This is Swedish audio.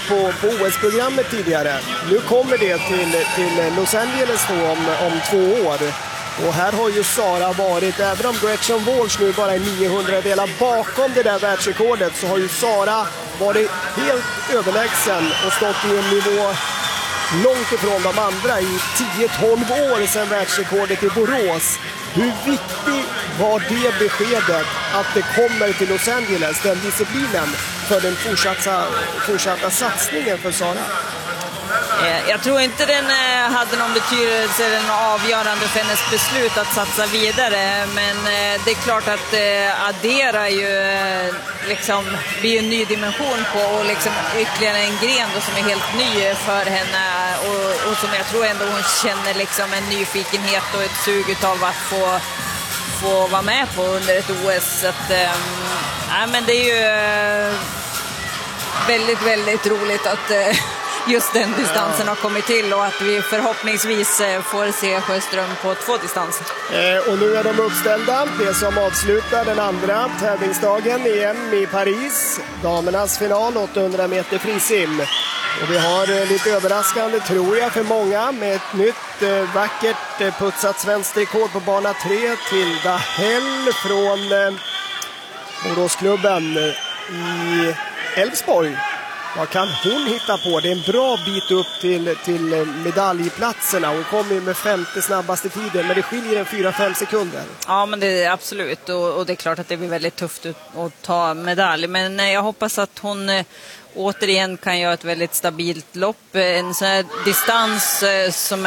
på OS-programmet tidigare. Nu kommer det till Los Angeles då om 2 år. Och här har ju Sara varit, även om Gretchen Walsh nu bara är 900 delar bakom det där världsrekordet, så har ju Sara varit helt överlägsen och stått i en nivå långt ifrån de andra i 10-12 år sedan världsrekordet i Borås. Hur viktigt var det beskedet att det kommer till Los Angeles, den disciplinen, för den fortsatta satsningen för Sara? Jag tror inte den hade någon betydelse eller någon avgörande för hennes beslut att satsa vidare, men det är klart att addera ju liksom blir en ny dimension på och liksom ytterligare en gren då som är helt ny för henne och som jag tror ändå hon känner liksom en nyfikenhet och ett sug av att få vara med på under ett OS. Så att, men det är ju väldigt, väldigt roligt att just den distansen har kommit till och att vi förhoppningsvis får se Sjöström på 2 distanser. Och nu är de uppställda. Det som avslutar den andra tävlingsdagen EM i Paris. Damernas final 800 meter frisim. Och vi har lite överraskande, tror jag, för många med ett nytt vackert putsat svenskt rekord på bana 3 till Dahel från Boråsklubben i Älvsborg. Vad kan hon hitta på? Det är en bra bit upp till medaljplatserna. Hon kommer ju med 5:e snabbaste tiden, men det skiljer en 4-5 sekunder. Ja, men det är absolut. Och det är klart att det blir väldigt tufft att ta medalj. Men jag hoppas att hon återigen kan göra ett väldigt stabilt lopp. En sån här distans som